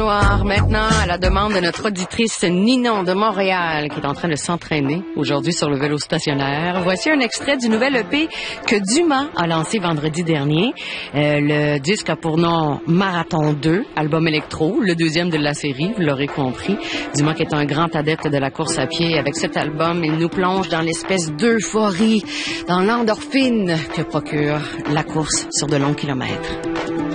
Noir. Maintenant, à la demande de notre auditrice Ninon de Montréal, qui est en train de s'entraîner aujourd'hui sur le vélo stationnaire. Voici un extrait du nouvel EP que Dumas a lancé vendredi dernier. Le disque a pour nom Marathon 2, album électro, le deuxième de la série, vous l'aurez compris. Dumas qui est un grand adepte de la course à pied. Avec cet album, il nous plonge dans l'espèce d'euphorie, dans l'endorphine que procure la course sur de longs kilomètres.